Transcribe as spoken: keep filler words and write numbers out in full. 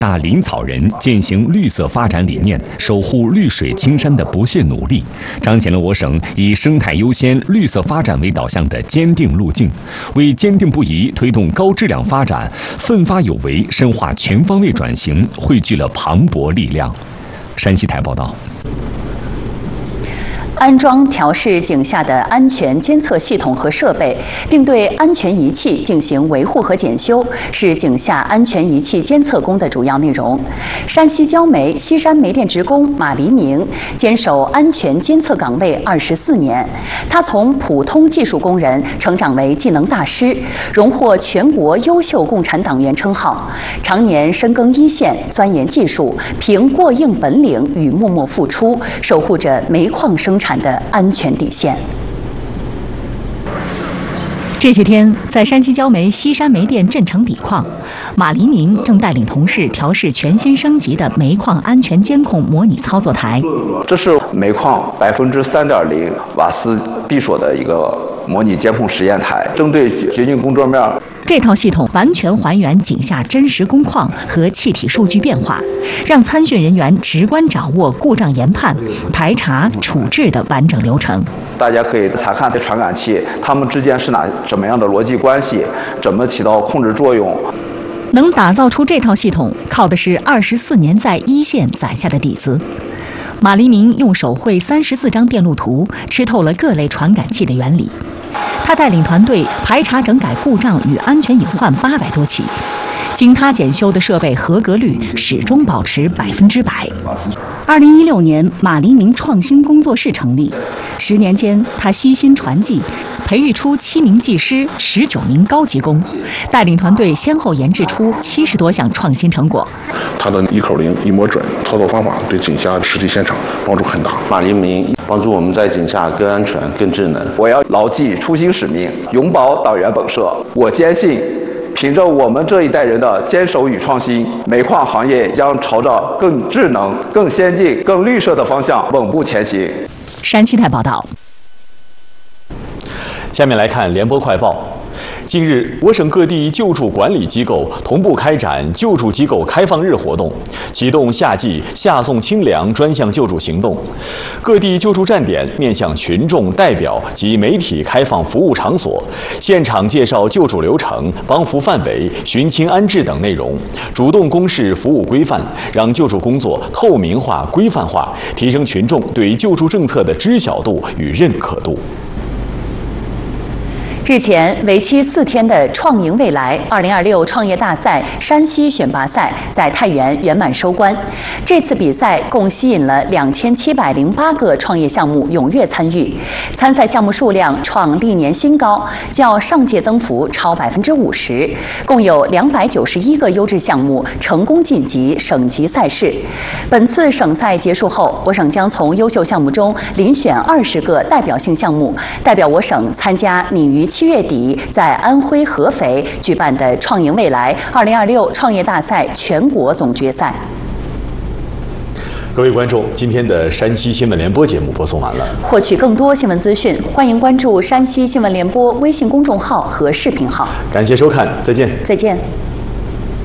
大林草人践行绿色发展理念、守护绿水青山的不懈努力，彰显了我省以生态优先、绿色发展为导向的坚定路径，为坚定不移推动高质量发展、奋发有为、深化全方位转型汇聚了磅礴力量。山西台报道。 安装调试井下的安全监测系统和设备，并对安全仪器进行维护和检修，是井下安全仪器监测工的主要内容。山西焦煤西山煤电职工马黎明坚守安全监测岗位二十四年，他从普通技术工人成长为技能大师，荣获全国优秀共产党员称号，常年深耕一线，钻研技术，凭过硬本领与默默付出，守护着煤矿生产的安全底线。 这些天，在山西焦煤西山煤电镇城底矿，马黎明正带领同事调试全新升级的煤矿安全监控模拟操作台。 这是煤矿百分之三点零瓦斯闭锁的一个模拟监控实验台，针对掘进工作面。 这套系统完全还原井下真实工况和气体数据变化，让参训人员直观掌握故障研判、排查、处置的完整流程。 大家可以查看这传感器，它们之间是哪什么样的逻辑关系，怎么起到控制作用。 能打造出这套系统，靠的是二十四年在一线攒下的底子。马黎明用手绘三十四张电路图，吃透了各类传感器的原理。他带领团队排查整改故障与安全隐患八百多起，经他检修的设备合格率始终保持百分之百。二零一六年，马黎明创新工作室成立。十年间，他悉心传技，培育出七名技师、十九名高级工，带领团队先后研制出七十多项创新成果。 他的一口灵、一摸准操作方法对井下实际现场帮助很大。 马黎明帮助我们在井下更安全、更智能。 我要牢记初心使命，永葆党员本色。我坚信，凭着我们这一代人的坚守与创新，煤矿行业将朝着更智能、更先进、更绿色的方向稳步前行。 山西台报道。 下面来看联播快报。近日，我省各地救助管理机构同步开展救助机构开放日活动，启动夏季夏送清凉专项救助行动。各地救助站点面向群众代表及媒体开放服务场所，现场介绍救助流程、帮扶范围、寻亲安置等内容，主动公示服务规范，让救助工作透明化、规范化，提升群众对救助政策的知晓度与认可度。 日前，为期四天的“创赢未来”二零二六创业大赛山西选拔赛在太原圆满收官。这次比赛共吸引了两千七百零八个创业项目踊跃参与，参赛项目数量创历年新高，较上届增幅超百分之五十。共有两百九十一个优质项目成功晋级省级赛事。本次省赛结束后，我省将从优秀项目中遴选二十个代表性项目，代表我省参加拟于七月底在安徽合肥举办的“创赢未来”二零二六创业大赛全国总决赛。 各位观众，今天的山西新闻联播节目播送完了。 获取更多新闻资讯，欢迎关注山西新闻联播微信公众号和视频号。 感谢收看，再见。 再见。